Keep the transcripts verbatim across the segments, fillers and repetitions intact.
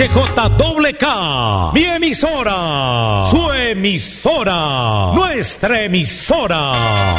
J K K, mi emisora, su emisora, nuestra emisora.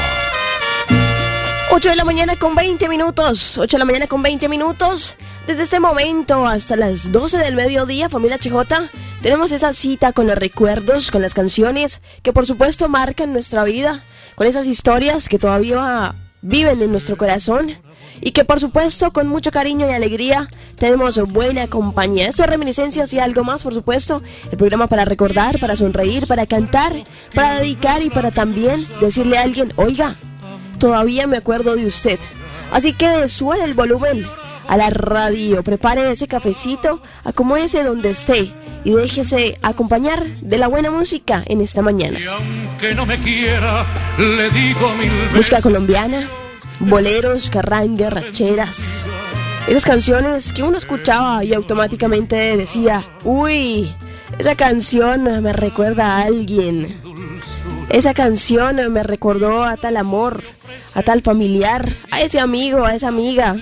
ocho de la mañana con veinte minutos, ocho de la mañana con veinte minutos. Desde este momento hasta las doce del mediodía, familia H J, tenemos esa cita con los recuerdos, con las canciones que por supuesto marcan nuestra vida, con esas historias que todavía viven en nuestro corazón y que por supuesto con mucho cariño y alegría tenemos buena compañía. Esto es Reminiscencias y algo más, por supuesto, el programa para recordar, para sonreír, para cantar, para dedicar y para también decirle a alguien, oiga, todavía me acuerdo de usted. Así que suene el volumen a la radio, prepare ese cafecito, acomódese donde esté y déjese acompañar de la buena música en esta mañana. Y aunque no me quiera, le digo mil veces. Música colombiana, boleros, carrangas, rancheras, esas canciones que uno escuchaba y automáticamente decía, uy, esa canción me recuerda a alguien, esa canción me recordó a tal amor, a tal familiar, a ese amigo, a esa amiga.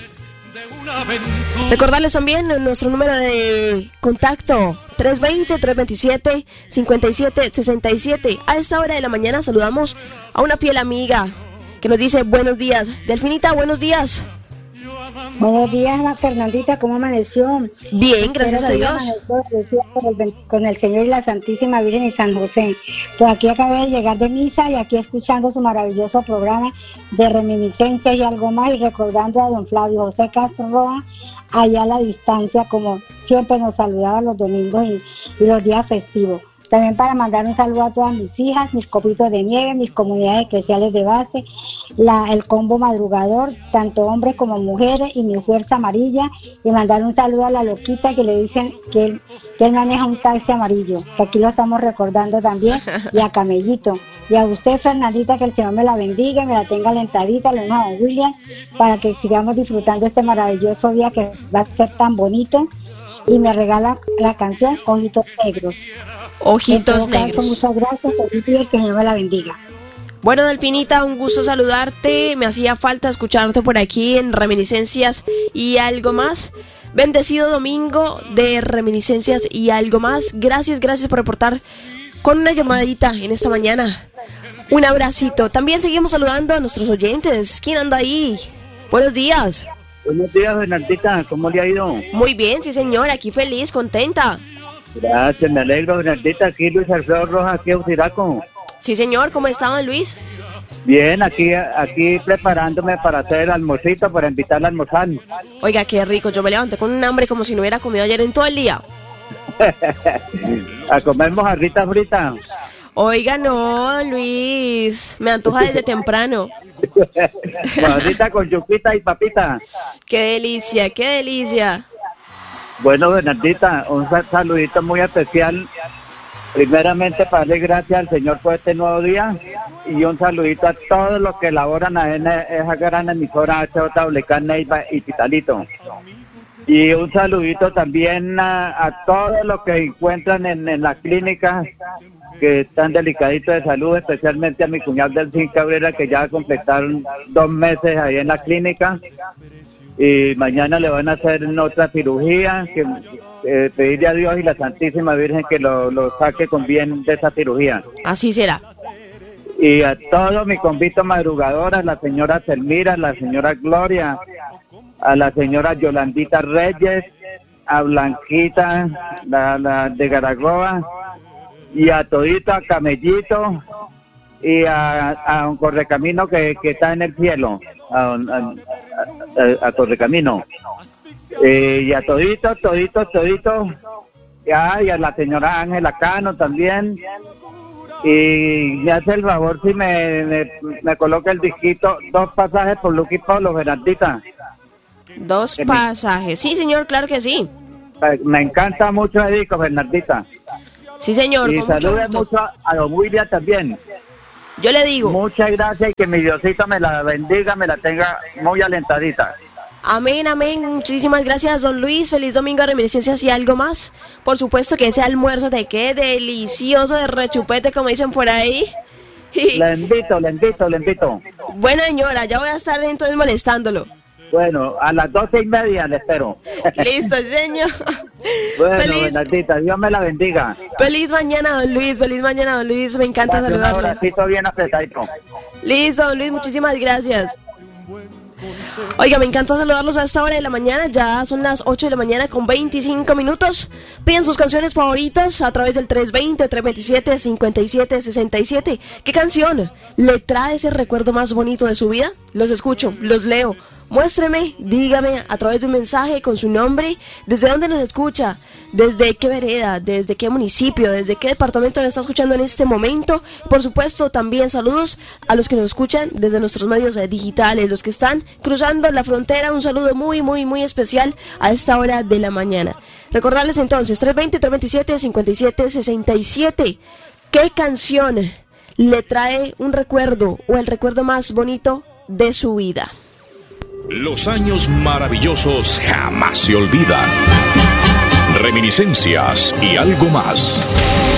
Recordarles también nuestro número de contacto tres dos cero, tres dos siete, cinco siete seis siete. A esta hora de la mañana saludamos a una fiel amiga que nos dice buenos días. Delfinita, buenos días. Buenos días, Fernandita, ¿cómo amaneció? Bien, gracias a Dios. Con el, con el Señor y la Santísima Virgen y San José. Pues aquí acabé de llegar de misa y aquí escuchando su maravilloso programa de reminiscencias y algo más y recordando a don Flavio José Castro Roa allá a la distancia, como siempre nos saludaba los domingos y, y los días festivos. También para mandar un saludo a todas mis hijas, mis copitos de nieve, mis comunidades eclesiales de base, la, el combo madrugador, tanto hombres como mujeres, y mi fuerza amarilla, y mandar un saludo a la loquita que le dicen que él, que él maneja un taxi amarillo, que aquí lo estamos recordando también, y a Camellito. Y a usted, Fernandita, que el Señor me la bendiga, me la tenga alentadita, lo mismo a don William, para que sigamos disfrutando este maravilloso día que va a ser tan bonito, y me regala la canción Ojitos Negros. Ojitos Negros. Caso, muchas gracias, y que el Señor me la bendiga. Bueno, Delfinita, un gusto saludarte. Me hacía falta escucharte por aquí en Reminiscencias y algo más. Bendecido domingo de Reminiscencias y algo más. Gracias, gracias por reportar con una llamadita en esta mañana. Un abracito. También seguimos saludando a nuestros oyentes. ¿Quién anda ahí? Buenos días. Buenos días, Bernardita. ¿Cómo le ha ido? Muy bien, sí señor. Aquí feliz, contenta. Gracias, me alegro, Bernardita. Aquí Luis Alfredo Rojas, aquí en Usiraco. Sí señor, ¿cómo estaban, Luis? Bien, aquí aquí preparándome para hacer el almorcito, para invitarla a almorzar. Oiga, qué rico. Yo me levanté con un hambre como si no hubiera comido ayer en todo el día. A comer mojarrita frita. Oiga, no, Luis. Me antoja desde temprano. Mojarrita con yuquita y papita. Qué delicia, qué delicia. Bueno, Bernardita, un saludito muy especial. Primeramente, para darle gracias al Señor por este nuevo día. Y un saludito a todos los que elaboran en esa gran emisora H J K, Neiva y Pitalito. Y un saludito también a, a todos los que encuentran en, en la clínica, que están delicaditos de salud, especialmente a mi cuñado Delfín Cabrera, que ya completaron dos meses ahí en la clínica. Y mañana le van a hacer otra cirugía, que eh, pedirle a Dios y la Santísima Virgen que lo, lo saque con bien de esa cirugía. Así será. Y a todos mis convitos madrugadoras, la señora Selmira, la señora Gloria, a la señora Yolandita Reyes, a Blanquita, la, la de Garagoa, y a todito, a Camellito, y a, a un Correcamino que, que está en el cielo, a, a, a, a Correcamino, eh, y a todito, todito, todito, ya, y a la señora Ángela Cano también, y me hace el favor si me, me, me coloca el disquito, dos pasajes por Luqui Polo, Bernardita. Dos que pasajes, me... sí señor, claro que sí. Me encanta mucho el disco, Bernardita. Sí señor. Y salude mucho, mucho a, a don William también. Yo le digo. Muchas gracias y que mi Diosito me la bendiga, me la tenga muy alentadita. Amén, amén. Muchísimas gracias, don Luis. Feliz domingo de Reminiscencias y algo más. Por supuesto que ese almuerzo te quede delicioso de rechupete, como dicen por ahí. Y... Le invito, le invito, le invito. Bueno, señora, ya voy a estar entonces molestándolo. Bueno, a las doce y media le espero. Listo, señor. Bueno, Feliz, Bernardita, Dios me la bendiga. feliz mañana, don Luis. Feliz mañana, don Luis. Me encanta Gracias, un saludarlo. abracito bien apretadito. Listo, don Luis. Muchísimas gracias. Oiga, me encanta saludarlos a esta hora de la mañana. Ya son las ocho de la mañana con veinticinco minutos. Piden sus canciones favoritas a través del tres veinte, tres veintisiete, cincuenta y siete sesenta y siete. ¿Qué canción le trae ese recuerdo más bonito de su vida? Los escucho, los leo. Muéstreme, dígame a través de un mensaje con su nombre, desde dónde nos escucha, desde qué vereda, desde qué municipio, desde qué departamento nos está escuchando en este momento. Por supuesto, también saludos a los que nos escuchan desde nuestros medios eh, digitales, los que están cruzando la frontera. Un saludo muy, muy, muy especial a esta hora de la mañana. Recordarles entonces, tres veinte, tres veintisiete, cincuenta y siete sesenta y siete. ¿Qué canción le trae un recuerdo o el recuerdo más bonito de su vida? Los años maravillosos jamás se olvidan. Reminiscencias y algo más.